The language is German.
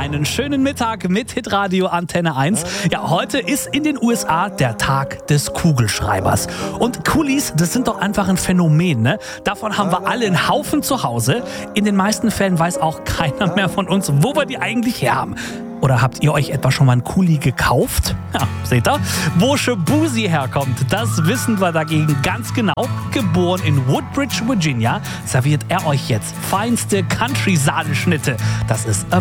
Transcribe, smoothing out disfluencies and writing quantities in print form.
Einen schönen Mittag mit Hitradio Antenne 1. Ja, heute ist in den USA der Tag des Kugelschreibers. Und Kulis, das sind doch einfach ein Phänomen, ne? Davon haben wir alle einen Haufen zu Hause. In den meisten Fällen weiß auch keiner mehr von uns, wo wir die eigentlich her haben. Oder habt ihr euch etwa schon mal einen Kuli gekauft? Ja, seht ihr? Wo Shaboozey herkommt, das wissen wir dagegen ganz genau. Geboren in Woodbridge, Virginia, serviert er euch jetzt feinste Country-Sahneschnitte. Das ist